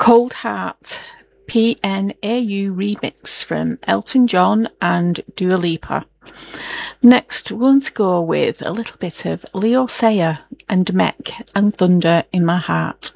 Cold Heart PNAU remix from Elton John and Dua Lipa. Next, we're going to go with a little bit of Leo Sayer and Mek and Thunder in My Heart.